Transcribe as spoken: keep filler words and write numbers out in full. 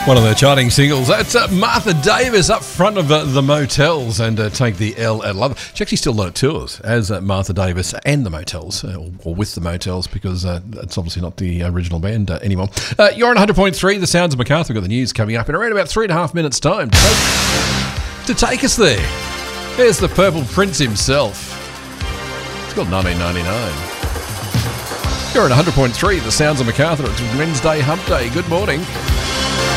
One of their charting singles. That's uh, Martha Davis up front of uh, the Motels and uh, Take the L at Love. She actually still on tours as uh, Martha Davis and the Motels, uh, or, or with the Motels, because uh, it's obviously not the original band uh, anymore. Uh, you're on one hundred point three, The Sounds of Macarthur. We've got the news coming up in around about three and a half minutes' time to take, to take us there. There's the Purple Prince himself. It's called nineteen ninety-nine. You're at one hundred point three, The Sounds of Macarthur. It's Wednesday Hump Day. Good morning.